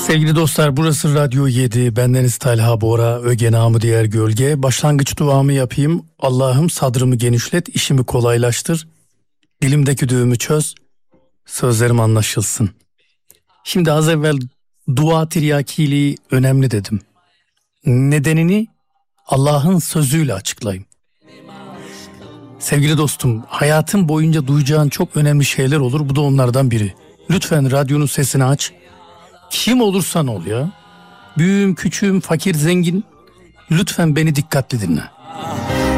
Sevgili dostlar, burası Radyo 7. Bendeniz Talha Bora, Öge namı diğer Gölge. Başlangıç duamı yapayım. Allah'ım sadrımı genişlet, işimi kolaylaştır. Dilimdeki düğümü çöz, sözlerim anlaşılsın. Şimdi az evvel dua tiryakiliği önemli dedim. Nedenini Allah'ın sözüyle açıklayayım. Sevgili dostum, hayatın boyunca duyacağın çok önemli şeyler olur. Bu da onlardan biri. Lütfen radyonun sesini aç. Kim olursan ol ya. Büyüğüm, küçüğüm, fakir, zengin. Lütfen beni dikkatli dinle.